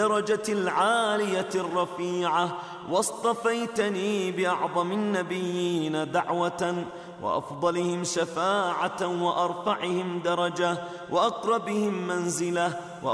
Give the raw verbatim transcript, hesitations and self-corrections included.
الدرجة العالية الرفيعة، واصطفيتني بأعظم النبيين دعوة، وأفضلهم شفاعة، وأرفعهم درجة، وأقربهم منزلة،